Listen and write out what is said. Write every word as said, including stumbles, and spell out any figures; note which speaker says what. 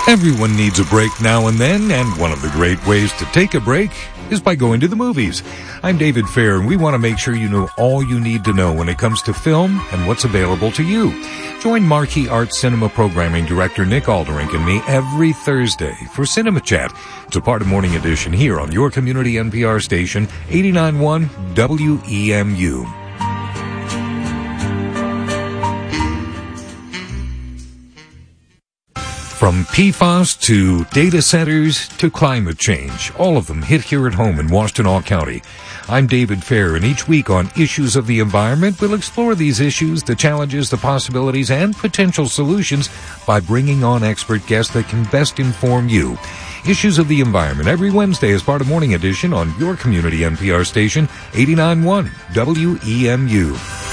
Speaker 1: Everyone needs a break now and then, and one of the great ways to take a break is by going to the movies. I'm David Fair, and we want to make sure you know all you need to know when it comes to film and what's available to you. Join Marquee Arts Cinema Programming Director Nick Alderink and me every Thursday for Cinema Chat. It's a part of Morning Edition here on your community N P R station, eighty-nine point one W E M U. From P FAS to data centers to climate change, all of them hit here at home in Washtenaw County. I'm David Fair, and each week on Issues of the Environment, we'll explore these issues, the challenges, the possibilities, and potential solutions by bringing on expert guests that can best inform you. Issues of the Environment every Wednesday as part of Morning Edition on your community N P R station, eighty-nine point one W E M U.